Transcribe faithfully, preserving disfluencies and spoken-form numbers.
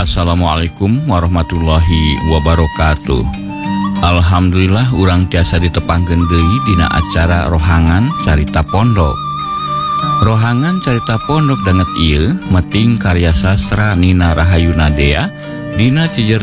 Assalamualaikum warahmatullahi wabarakatuh. Alhamdulillah urang tiasa ditepangkeun deui dina acara Rohangan Carita Pondok. Rohangan Carita Pondok danget ieu meting karya sastra Nina Rahayuna Dea dina Cijer